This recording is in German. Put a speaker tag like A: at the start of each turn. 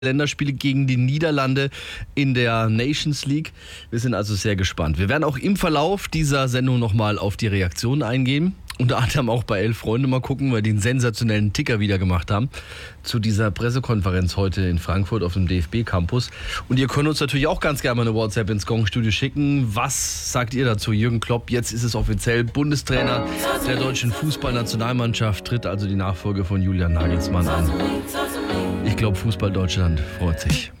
A: Länderspiele gegen die Niederlande in der Nations League. Wir sind also sehr gespannt. Wir werden auch im Verlauf dieser Sendung nochmal auf die Reaktionen eingehen. Unter anderem auch bei 11 Freunde mal gucken, weil die einen sensationellen Ticker wieder gemacht haben zu dieser Pressekonferenz heute in Frankfurt auf dem DFB-Campus. Und ihr könnt uns natürlich auch ganz gerne mal eine WhatsApp ins Gong-Studio schicken. Was sagt ihr dazu? Jürgen Klopp, jetzt ist es offiziell Bundestrainer der deutschen Fußballnationalmannschaft, tritt also die Nachfolge von Julian Nagelsmann an. Ich glaube, Fußball Deutschland freut sich.